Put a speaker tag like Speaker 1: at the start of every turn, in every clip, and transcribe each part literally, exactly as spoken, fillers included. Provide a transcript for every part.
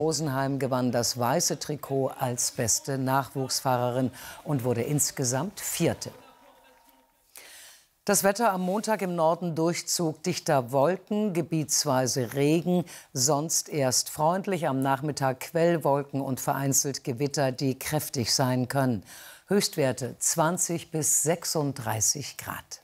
Speaker 1: Rosenheim gewann das weiße Trikot als beste Nachwuchsfahrerin und wurde insgesamt Vierte. Das Wetter am Montag im Norden: Durchzug dichter Wolken, gebietsweise Regen, sonst erst freundlich, am Nachmittag Quellwolken und vereinzelt Gewitter, die kräftig sein können. Höchstwerte zwanzig bis sechsunddreißig Grad.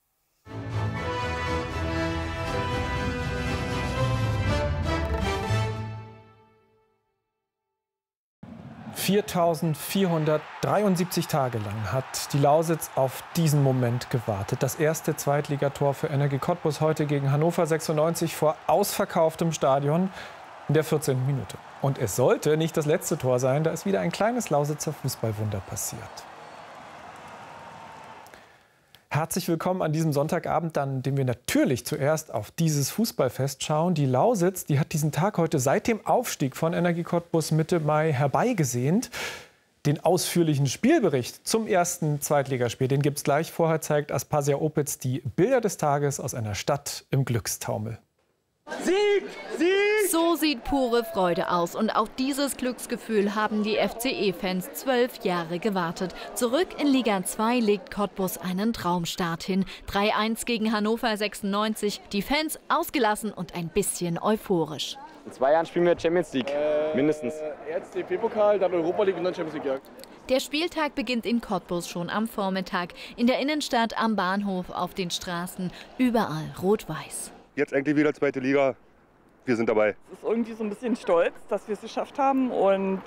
Speaker 2: viertausendvierhundertdreiundsiebzig Tage lang hat die Lausitz auf diesen Moment gewartet. Das erste Zweitligator für Energie Cottbus heute gegen Hannover sechsundneunzig vor ausverkauftem Stadion in der vierzehnten Minute. Und es sollte nicht das letzte Tor sein, da ist wieder ein kleines Lausitzer Fußballwunder passiert. Herzlich willkommen an diesem Sonntagabend, an dem wir natürlich zuerst auf dieses Fußballfest schauen. Die Lausitz, die hat diesen Tag heute seit dem Aufstieg von Energie Cottbus Mitte Mai herbeigesehnt. Den ausführlichen Spielbericht zum ersten Zweitligaspiel, den gibt es gleich. Vorher zeigt Aspasia Opitz die Bilder des Tages aus einer Stadt im Glückstaumel.
Speaker 3: Sieg! Sieg!
Speaker 4: So sieht pure Freude aus. Und auf dieses Glücksgefühl haben die F C E-Fans zwölf Jahre gewartet. Zurück in Liga zwei legt Cottbus einen Traumstart hin. drei eins gegen Hannover sechsundneunzig. Die Fans ausgelassen und ein bisschen euphorisch.
Speaker 5: In zwei Jahren spielen wir Champions League, äh, mindestens.
Speaker 3: Erst D F B-Pokal, dann Europa League und dann Champions League. Ja.
Speaker 4: Der Spieltag beginnt in Cottbus schon am Vormittag. In der Innenstadt, am Bahnhof, auf den Straßen. Überall rot-weiß.
Speaker 6: Jetzt endlich wieder zweite Liga. Wir sind dabei.
Speaker 7: Es ist irgendwie so ein bisschen stolz, dass wir es geschafft haben. Und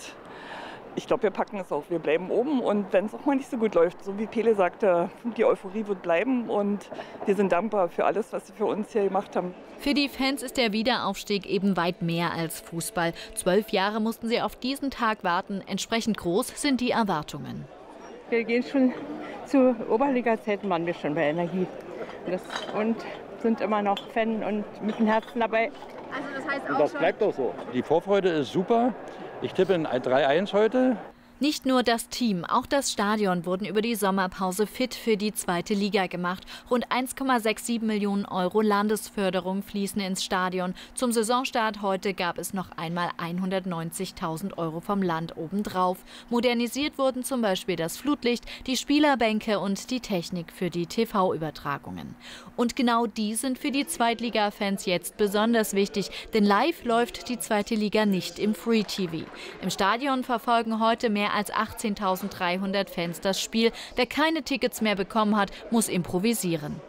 Speaker 7: ich glaube, wir packen es auch. Wir bleiben oben. Und wenn es auch mal nicht so gut läuft, so wie Pele sagte, die Euphorie wird bleiben. Und wir sind dankbar für alles, was sie für uns hier gemacht haben.
Speaker 4: Für die Fans ist der Wiederaufstieg eben weit mehr als Fußball. Zwölf Jahre mussten sie auf diesen Tag warten. Entsprechend groß sind die Erwartungen.
Speaker 8: Wir gehen schon zu Oberliga-Zeiten, waren wir schon bei Energie. Das, und sind immer noch Fan und mit dem Herzen dabei.
Speaker 9: Also das heißt auch
Speaker 5: und das bleibt auch so. Die Vorfreude ist super. Ich tippe in drei eins heute.
Speaker 4: Nicht nur das Team, auch das Stadion wurden über die Sommerpause fit für die zweite Liga gemacht. Rund eins Komma siebenundsechzig Millionen Euro Landesförderung fließen ins Stadion. Zum Saisonstart heute gab es noch einmal hundertneunzigtausend Euro vom Land obendrauf. Modernisiert wurden zum Beispiel das Flutlicht, die Spielerbänke und die Technik für die T V-Übertragungen. Und genau die sind für die Zweitliga-Fans jetzt besonders wichtig, denn live läuft die zweite Liga nicht im Free-T V. Im Stadion verfolgen heute mehr als achtzehntausenddreihundert Fans das Spiel. Wer keine Tickets mehr bekommen hat, muss improvisieren.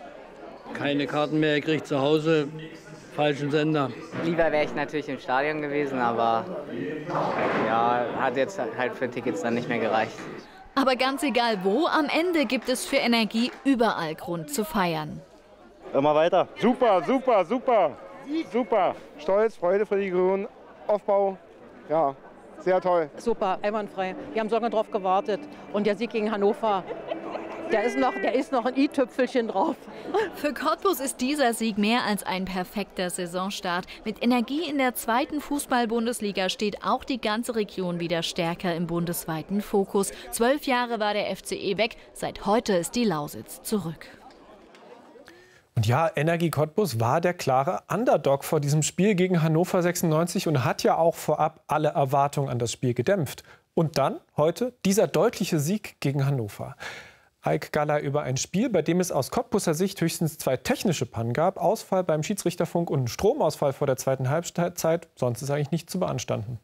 Speaker 10: Keine Karten mehr gekriegt zu Hause, falschen Sender.
Speaker 11: Lieber wäre ich natürlich im Stadion gewesen, aber ja, hat jetzt halt für Tickets dann nicht mehr gereicht.
Speaker 4: Aber ganz egal wo, am Ende gibt es für Energie überall Grund zu feiern.
Speaker 6: Immer weiter. Super, super, super, super. Stolz, Freude für die Grünen, Aufbau, ja. Sehr toll.
Speaker 8: Super, einwandfrei. Wir haben so lange drauf gewartet. Und der Sieg gegen Hannover, der ist noch, der ist noch ein i-Tüpfelchen drauf.
Speaker 4: Für Cottbus ist dieser Sieg mehr als ein perfekter Saisonstart. Mit Energie in der zweiten Fußball-Bundesliga steht auch die ganze Region wieder stärker im bundesweiten Fokus. Zwölf Jahre war der F C E weg, seit heute ist die Lausitz zurück.
Speaker 2: Und ja, Energie Cottbus war der klare Underdog vor diesem Spiel gegen Hannover sechsundneunzig und hat ja auch vorab alle Erwartungen an das Spiel gedämpft. Und dann heute dieser deutliche Sieg gegen Hannover. Eik Galler über ein Spiel, bei dem es aus Cottbuser Sicht höchstens zwei technische Pannen gab. Ausfall beim Schiedsrichterfunk und ein Stromausfall vor der zweiten Halbzeit. Sonst ist eigentlich nicht zu beanstanden.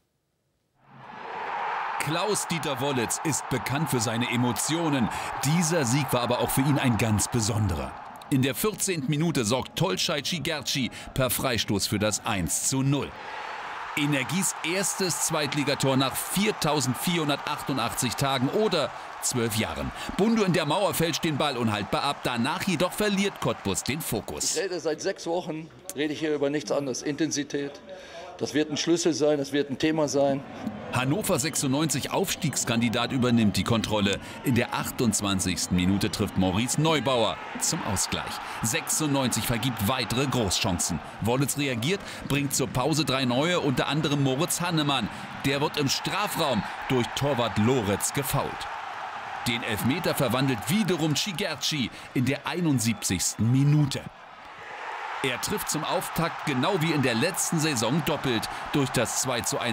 Speaker 12: Klaus-Dieter Wollitz ist bekannt für seine Emotionen. Dieser Sieg war aber auch für ihn ein ganz besonderer. In der vierzehnten Minute sorgt Tolschai Cigerci per Freistoß für das eins zu null. Energies erstes Zweitligator nach viertausendvierhundertachtundachtzig Tagen oder zwölf Jahren. Bundu in der Mauer fälscht den Ball unhaltbar ab. Danach jedoch verliert Cottbus den Fokus.
Speaker 13: Ich rede seit sechs Wochen, rede ich hier über nichts anderes. Intensität. Das wird ein Schlüssel sein, das wird ein Thema sein.
Speaker 12: Hannover sechsundneunzig, Aufstiegskandidat, übernimmt die Kontrolle. In der achtundzwanzigsten Minute trifft Maurice Neubauer zum Ausgleich. sechsundneunzig vergibt weitere Großchancen. Wollitz reagiert, bringt zur Pause drei neue, unter anderem Moritz Hannemann. Der wird im Strafraum durch Torwart Loretz gefoult. Den Elfmeter verwandelt wiederum Cigerci in der einundsiebzigsten Minute. Er trifft zum Auftakt genau wie in der letzten Saison doppelt durch das zwei zu eins